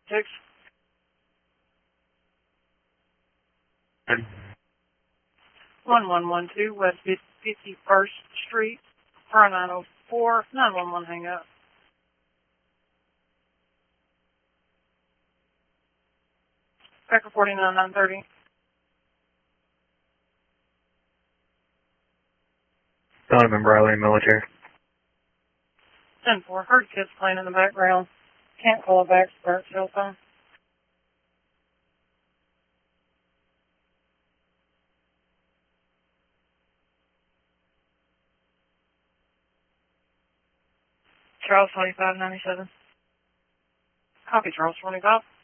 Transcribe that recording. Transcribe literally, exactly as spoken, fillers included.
Six. One one one two West fifty-first Street, R nine oh four, nine one one hang up. Packer forty-nine nine thirty. Donovan Briley, military. ten four, heard kids playing in the background. Can't call it back, start cell phone. Charles twenty-five ninety-seven. Copy, Charles twenty-five.